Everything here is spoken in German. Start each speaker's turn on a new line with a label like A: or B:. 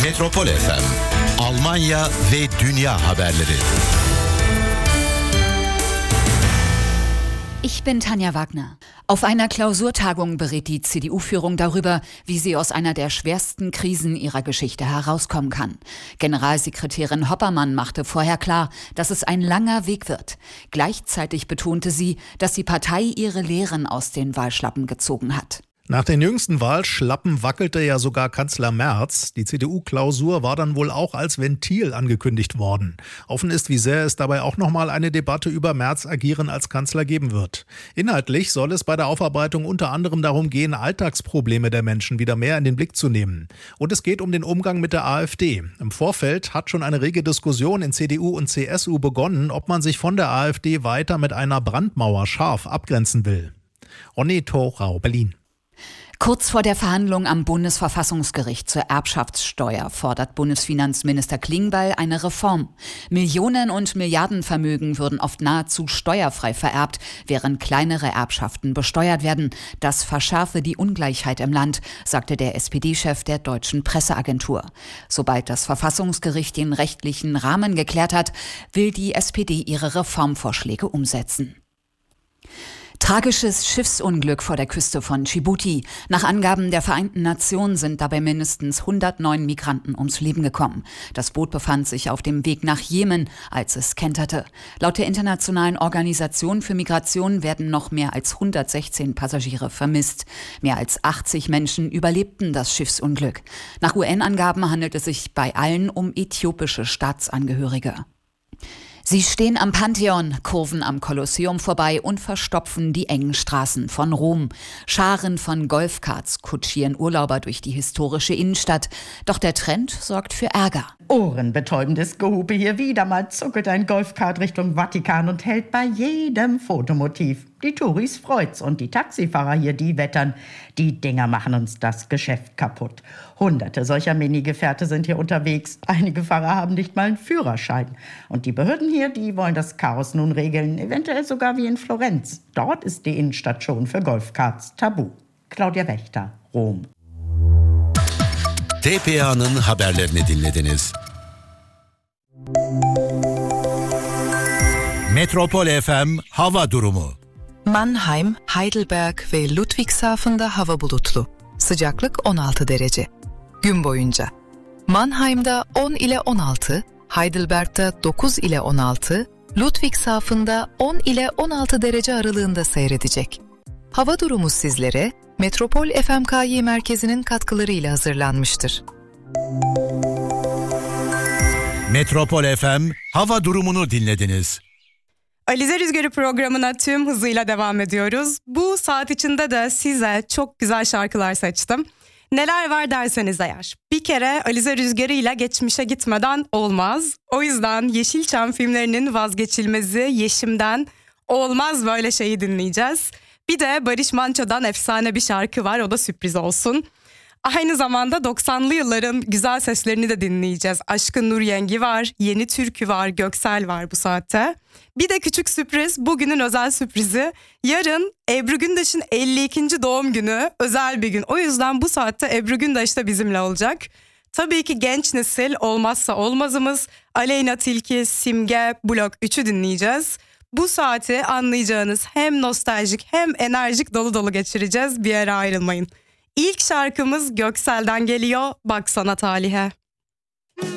A: Metropol FM, Almanya ve dünya haberleri.
B: Ich bin Tanja Wagner. Auf einer Klausurtagung berät die CDU-Führung darüber, wie sie aus einer der schwersten Krisen ihrer Geschichte herauskommen kann. Generalsekretärin Hoppermann machte vorher klar, dass es ein langer Weg wird. Gleichzeitig betonte sie, dass die Partei ihre Lehren aus den Wahlschlappen gezogen hat.
C: Nach den jüngsten Wahlschlappen wackelte ja sogar Kanzler Merz. Die CDU-Klausur war dann wohl auch als Ventil angekündigt worden. Offen ist, wie sehr es dabei auch nochmal eine Debatte über Merz' Agieren als Kanzler geben wird. Inhaltlich soll es bei der Aufarbeitung unter anderem darum gehen, Alltagsprobleme der Menschen wieder mehr in den Blick zu nehmen. Und es geht um den Umgang mit der AfD. Im Vorfeld hat schon eine rege Diskussion in CDU und CSU begonnen, ob man sich von der AfD weiter mit einer Brandmauer scharf abgrenzen will. Ronny Thorau, Berlin.
B: Kurz vor der Verhandlung am Bundesverfassungsgericht zur Erbschaftssteuer fordert Bundesfinanzminister Klingbeil eine Reform. Millionen- und Milliardenvermögen würden oft nahezu steuerfrei vererbt, während kleinere Erbschaften besteuert werden. Das verschärfe die Ungleichheit im Land, sagte der SPD-Chef der Deutschen Presseagentur. Sobald das Verfassungsgericht den rechtlichen Rahmen geklärt hat, will die SPD ihre Reformvorschläge umsetzen. Tragisches Schiffsunglück vor der Küste von Dschibuti. Nach Angaben der Vereinten Nationen sind dabei mindestens 109 Migranten ums Leben gekommen. Das Boot befand sich auf dem Weg nach Jemen, als es kenterte. Laut der Internationalen Organisation für Migration werden noch mehr als 116 Passagiere vermisst. Mehr als 80 Menschen überlebten das Schiffsunglück. Nach UN-Angaben handelt es sich bei allen um äthiopische Staatsangehörige. Sie stehen am Pantheon, kurven am Kolosseum vorbei und verstopfen die engen Straßen von Rom. Scharen von Golfkarts kutschieren Urlauber durch die historische Innenstadt. Doch der Trend sorgt für Ärger.
D: Ohrenbetäubendes Gehupe hier. Wieder mal zuckelt ein Golfkart Richtung Vatikan und hält bei jedem Fotomotiv. Die Touris freut's und die Taxifahrer hier, die wettern. Die Dinger machen uns das Geschäft kaputt. Hunderte solcher Minigefährte sind hier unterwegs. Einige Fahrer haben nicht mal einen Führerschein. Und die Behörden hier, die wollen das Chaos nun regeln. Eventuell sogar wie in Florenz. Dort ist die Innenstadt schon für Golfkarts tabu. Claudia Wächter, Rom.
A: TPA'nın haberlerini dinlediniz. Metropol FM hava durumu.
E: Mannheim, Heidelberg ve Ludwigshafen'da hava bulutlu. Sıcaklık 16 derece. Gün boyunca Mannheim'da 10 ile 16, Heidelberg'da 9 ile 16, Ludwigshafen'da 10 ile 16 derece aralığında seyredecek. Hava durumu sizlere Metropol FMKY merkezinin katkılarıyla hazırlanmıştır.
A: Metropol FM hava durumunu dinlediniz.
F: Alize Rüzgarı programına tüm hızıyla devam ediyoruz. Bu saat içinde de size çok güzel şarkılar seçtim. Neler var derseniz eğer. Bir kere Alize Rüzgarı ile geçmişe gitmeden olmaz. O yüzden Yeşilçam filmlerinin vazgeçilmezi Yeşim'den Olmaz Böyle Şeyi dinleyeceğiz. Bir de Barış Manço'dan efsane bir şarkı var, o da sürpriz olsun. Aynı zamanda 90'lı yılların güzel seslerini de dinleyeceğiz. Aşkın Nur Yengi var, Yeni Türkü var, Göksel var bu saatte. Bir de küçük sürpriz, bugünün özel sürprizi. Yarın Ebru Gündeş'in 52. doğum günü, özel bir gün. O yüzden bu saatte Ebru Gündeş de bizimle olacak. Tabii ki genç nesil olmazsa olmazımız Aleyna Tilki, Simge, Blok 3'ü dinleyeceğiz. Bu saati anlayacağınız hem nostaljik hem enerjik dolu dolu geçireceğiz. Bir yere ayrılmayın. İlk şarkımız Göksel'den geliyor. Baksana Talihe.